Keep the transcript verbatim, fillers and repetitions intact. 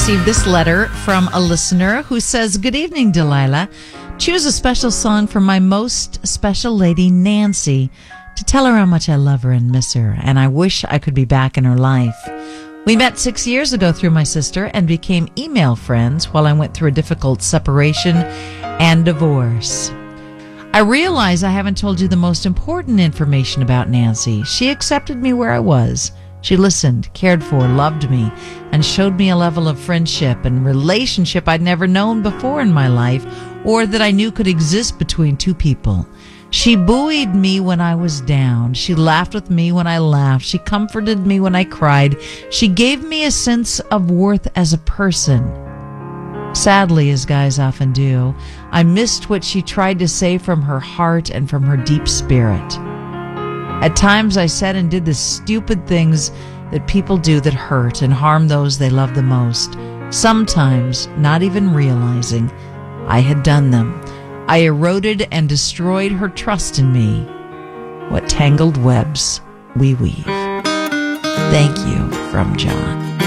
received this letter from a listener who says, "Good evening, Delilah. Choose a special song for my most special lady, Nancy, to tell her how much I love her and miss her, and I wish I could be back in her life. We met six years ago through my sister and became email friends while I went through a difficult separation and divorce. I realize I haven't told you the most important information about Nancy. She accepted me where I was. She listened, cared for, loved me, and showed me a level of friendship and relationship I'd never known before in my life, or that I knew could exist between two people. She buoyed me when I was down. She laughed with me when I laughed. She comforted me when I cried. She gave me a sense of worth as a person. Sadly, as guys often do, I missed what she tried to say from her heart and from her deep spirit. At times I said and did the stupid things that people do that hurt and harm those they love the most, sometimes not even realizing I had done them. I eroded and destroyed her trust in me. What tangled webs we weave." Thank you, from John.